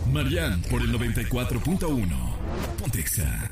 Marian por el 94.1. Pontexa.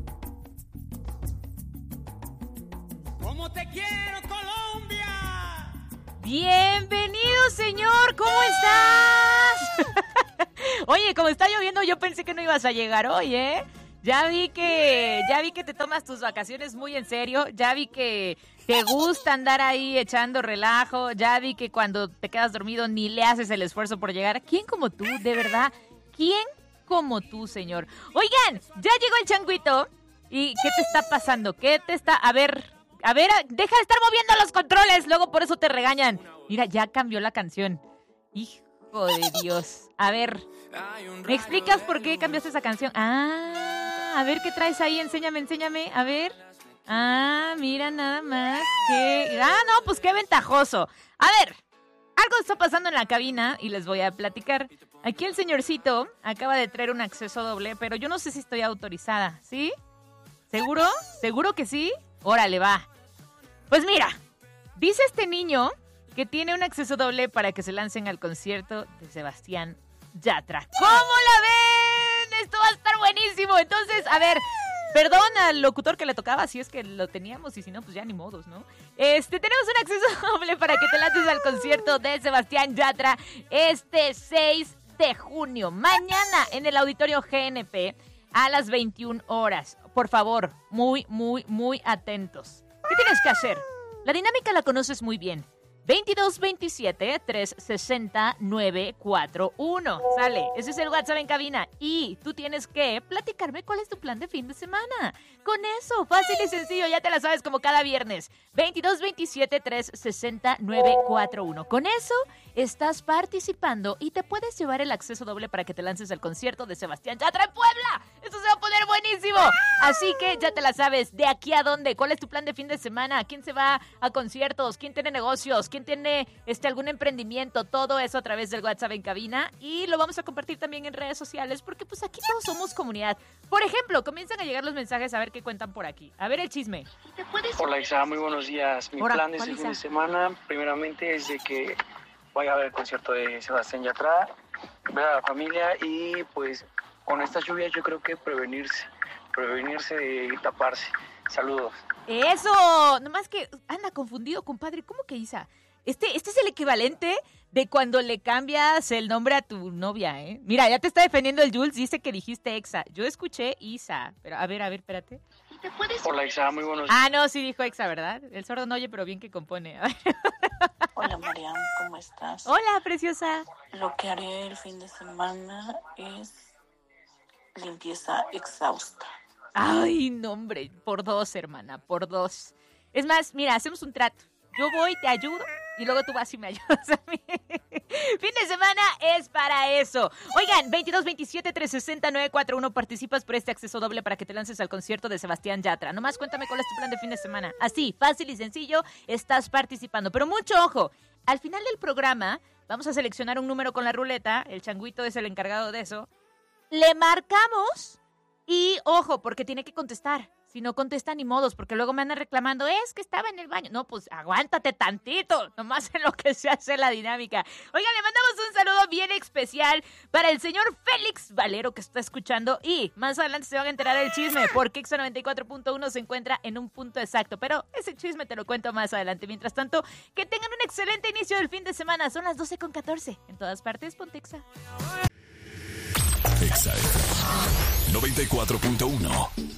¡Cómo te quiero, Colombia! Bienvenido, señor, ¿cómo estás? Oye, como está lloviendo, yo pensé que no ibas a llegar hoy, ¿eh? Ya vi que te tomas tus vacaciones muy en serio, ya vi que te gusta andar ahí echando relajo, ya vi que cuando te quedas dormido ni le haces el esfuerzo por llegar. ¿Quién como tú, de verdad? ¿Quién como tú, señor? Oigan, ya llegó el changuito. ¿Y qué te está pasando? A ver, deja de estar moviendo los controles, luego por eso te regañan. Mira, ya cambió la canción. Hijo de Dios. A ver, ¿me explicas por qué cambiaste esa canción? A ver qué traes ahí, enséñame, a ver. Mira nada más que... no, pues qué ventajoso. A ver, algo está pasando en la cabina y les voy a platicar. Aquí el señorcito acaba de traer un acceso doble, pero yo no sé si estoy autorizada, ¿sí? ¿Seguro? ¿Seguro que sí? Órale, va. Pues mira, dice este niño que tiene un acceso doble para que se lancen al concierto de Sebastián Yatra. ¿Cómo la ven? Esto va a estar buenísimo. Entonces, a ver, perdón al locutor que le tocaba, si es que lo teníamos, y si no, pues ya ni modos, ¿no? Tenemos un acceso doble para que te lances al concierto de Sebastián Yatra este 6 de junio. Mañana en el Auditorio GNP a las 21 horas. Por favor, muy, muy, muy atentos. ¿Qué tienes que hacer? La dinámica la conoces muy bien. 2227-360-941. Sale, ese es el WhatsApp en cabina. Y tú tienes que platicarme cuál es tu plan de fin de semana. Con eso, fácil y sencillo, ya te la sabes como cada viernes. 2227-360-941. Con eso estás participando y te puedes llevar el acceso doble para que te lances al concierto de Sebastián Yatra en Puebla. Esto se va a poner buenísimo. Así que ya te la sabes. ¿De aquí a dónde? ¿Cuál es tu plan de fin de semana? ¿Quién se va a conciertos? ¿Quién tiene negocios? ¿Quién tiene algún emprendimiento? Todo eso a través del WhatsApp en cabina. Y lo vamos a compartir también en redes sociales porque pues aquí todos somos comunidad. Por ejemplo, comienzan a llegar los mensajes a ver qué cuentan por aquí. A ver el chisme. Hola Isa, muy buenos días. Mi plan de este fin de semana primeramente es de que vaya a ver el concierto de Sebastián Yatra, ver a la familia y pues con esta lluvia yo creo que prevenirse de taparse. Saludos. Eso, nomás que anda confundido, compadre. ¿Cómo que Isa? Este es el equivalente de cuando le cambias el nombre a tu novia, ¿eh? Mira, ya te está defendiendo el Jules, dice que dijiste Exa. Yo escuché Isa, pero a ver, espérate. Hola Isa, muy buenos días. No, sí dijo Exa, ¿verdad? El sordo no oye, pero bien que compone. Hola Mariam, ¿cómo estás? Hola, preciosa. Lo que haré el fin de semana es limpieza exhausta. Ay, no, hombre, por 2, hermana, por 2. Es más, mira, hacemos un trato. Yo voy, te ayudo, y luego tú vas y me ayudas a mí. Fin de semana es para eso. Oigan, 2227-360-941, participas por este acceso doble para que te lances al concierto de Sebastián Yatra. Nomás cuéntame cuál es tu plan de fin de semana. Así, fácil y sencillo, estás participando. Pero mucho ojo, al final del programa vamos a seleccionar un número con la ruleta. El changuito es el encargado de eso. Le marcamos y, ojo, porque tiene que contestar. Si no contesta, ni modos, porque luego me andan reclamando, es que estaba en el baño. No, pues aguántate tantito, nomás en lo que se hace la dinámica. Oigan, le mandamos un saludo bien especial para el señor Félix Valero que está escuchando y más adelante se van a enterar del chisme porque Exa 94.1 se encuentra en un punto exacto, pero ese chisme te lo cuento más adelante. Mientras tanto, que tengan un excelente inicio del fin de semana. Son las 12:14. En todas partes, ponte Exa. Exa 94.1.